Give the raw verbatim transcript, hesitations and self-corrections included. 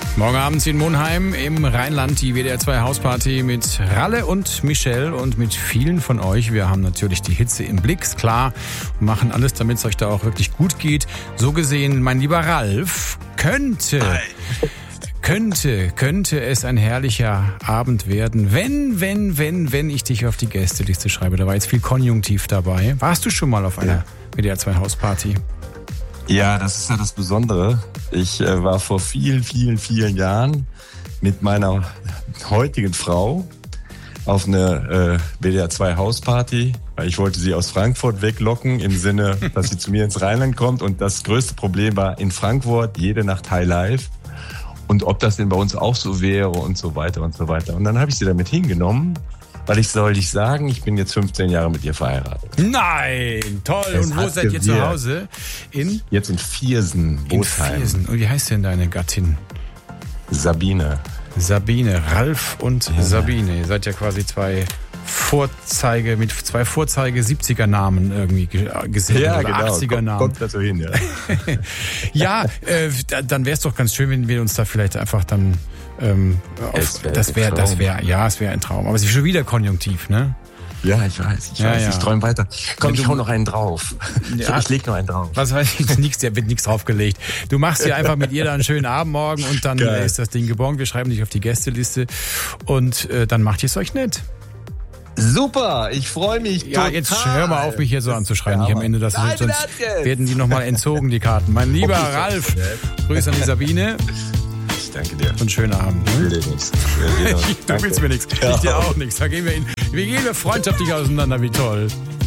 Morgen abends in Monheim im Rheinland die W D R zwei Hausparty mit Ralle und Michelle und mit vielen von euch. Wir haben natürlich die Hitze im Blick, ist klar, und machen alles, damit es euch da auch wirklich gut geht. So gesehen, mein lieber Ralf, könnte... Hi. Könnte, könnte es ein herrlicher Abend werden, wenn, wenn, wenn, wenn ich dich auf die Gästeliste schreibe. Da war jetzt viel Konjunktiv dabei. Warst du schon mal auf einer W D R zwei Hausparty? Ja, das ist ja das Besondere. Ich äh, war vor vielen, vielen, vielen Jahren mit meiner heutigen Frau auf eine äh, W D R zwei Hausparty, weil ich wollte sie aus Frankfurt weglocken, im Sinne, dass sie zu mir ins Rheinland kommt. Und das größte Problem war in Frankfurt jede Nacht High Life. Und ob das denn bei uns auch so wäre und so weiter und so weiter. Und dann habe ich sie damit hingenommen, weil ich soll dich sagen, ich bin jetzt fünfzehn Jahre mit ihr verheiratet. Nein, toll. Es und wo seid gewirkt. Ihr zu Hause? In? Jetzt in Viersen, Botheim. In Viersen. Und wie heißt denn deine Gattin? Sabine. Sabine, Ralf und ja. Sabine. Ihr seid ja quasi zwei Vorzeige, mit zwei Vorzeige siebziger Namen irgendwie gesehen. Ja, genau. achtziger Namen. Kommt, kommt da so hin, ja. Ja, äh, dann wäre es doch ganz schön, wenn wir uns da vielleicht einfach dann, ähm, auf, wär das wäre, das wäre, ja, es wäre ein Traum. Aber es ist schon wieder Konjunktiv, ne? Ja, ich weiß, ich ja, weiß, ja. ich träume weiter. Komm, ich hau noch einen drauf. Ja. Ich leg noch einen drauf. Was weiß ich, nix, da wird nichts draufgelegt. Du machst hier einfach mit ihr dann einen schönen Abend morgen und dann Geil. Ist das Ding gebongt. Wir schreiben dich auf die Gästeliste und äh, dann macht ihr es euch nett. Super, ich freue mich Ja, total. Jetzt hör mal auf, mich hier so anzuschreien. Nicht am Ende, das Nein, sonst werden die nochmal entzogen, die Karten. Mein lieber okay, Ralf, Grüße an die Sabine. Ich danke dir. Und schönen Abend. Ne? Ich will dir nichts. Du willst mir nichts. Ich dir auch nichts. Da gehen wir, in, wir gehen freundschaftlich auseinander, wie toll.